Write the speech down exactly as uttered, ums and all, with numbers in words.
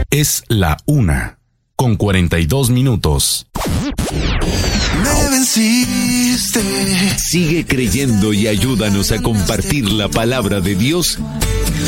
Es la una, con cuarenta y dos minutos. Me venciste. Sigue creyendo y ayúdanos a compartir la palabra de Dios